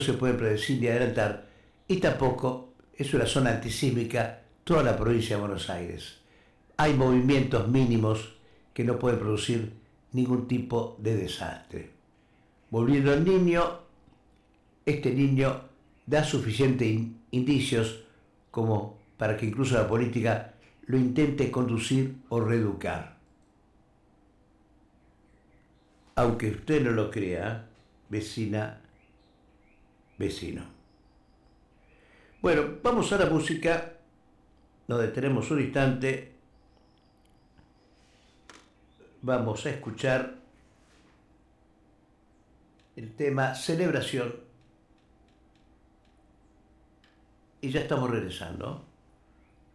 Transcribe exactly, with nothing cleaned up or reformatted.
se puede predecir ni adelantar, y tampoco es una zona antisísmica toda la provincia de Buenos Aires. Hay movimientos mínimos que no pueden producir ningún tipo de desastre. Volviendo al niño, este niño da suficientes in- indicios como para que incluso la política lo intente conducir o reeducar. Aunque usted no lo crea, vecina, vecino. Bueno, vamos a la música, nos detenemos un instante, vamos a escuchar el tema Celebración y ya estamos regresando.